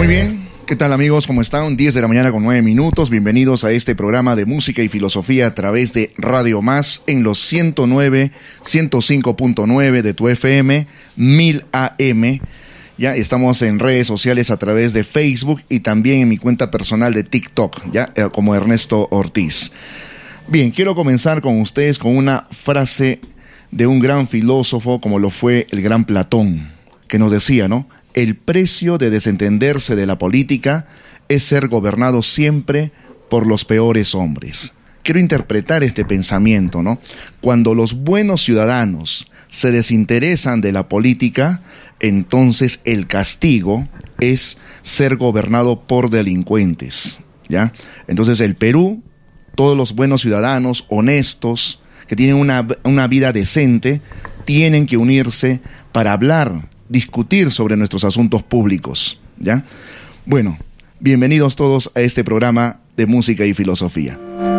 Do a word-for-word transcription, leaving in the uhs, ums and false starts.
Muy bien, ¿qué tal amigos? ¿Cómo están? diez de la mañana con nueve minutos. Bienvenidos a este programa de música y filosofía a través de Radio Más en los ciento nueve, ciento cinco punto nueve de tu F M, mil A M. Ya estamos en redes sociales a través de Facebook y también en mi cuenta personal de TikTok, ya eh, como Ernesto Ortiz. Bien, quiero comenzar con ustedes con una frase de un gran filósofo como lo fue el gran Platón, que nos decía, ¿no? El precio de desentenderse de la política es ser gobernado siempre por los peores hombres. Quiero interpretar este pensamiento, ¿no? Cuando los buenos ciudadanos se desinteresan de la política, entonces el castigo es ser gobernado por delincuentes, ¿ya? Entonces el Perú, todos los buenos ciudadanos, honestos, que tienen una, una vida decente, tienen que unirse para hablar, discutir sobre nuestros asuntos públicos, ¿ya? Bueno, bienvenidos todos a este programa de música y filosofía.